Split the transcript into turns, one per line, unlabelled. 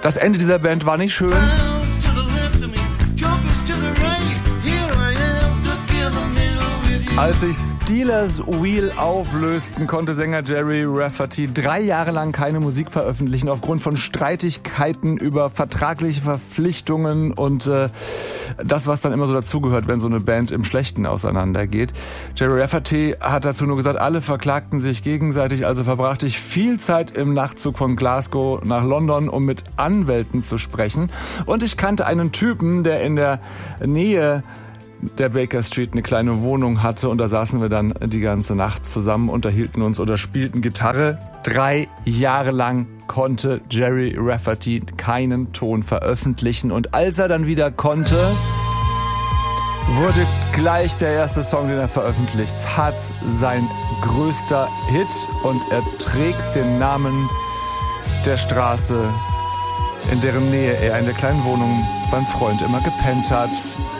Das Ende dieser Band war nicht schön. Als sich Stealers Wheel auflösten, konnte Sänger Gerry Rafferty 3 Jahre lang keine Musik veröffentlichen aufgrund von Streitigkeiten über vertragliche Verpflichtungen und das, was dann immer so dazugehört, wenn so eine Band im Schlechten auseinandergeht. Gerry Rafferty hat dazu nur gesagt, alle verklagten sich gegenseitig, also verbrachte ich viel Zeit im Nachtzug von Glasgow nach London, um mit Anwälten zu sprechen. Und ich kannte einen Typen, der in der Nähe der Baker Street eine kleine Wohnung hatte und da saßen wir dann die ganze Nacht zusammen, unterhielten uns oder spielten Gitarre. 3 Jahre lang konnte Gerry Rafferty keinen Ton veröffentlichen und als er dann wieder konnte, wurde gleich der erste Song, den er veröffentlicht hat, sein größter Hit und er trägt den Namen der Straße, in deren Nähe er in der kleinen Wohnung beim Freund immer gepennt hat.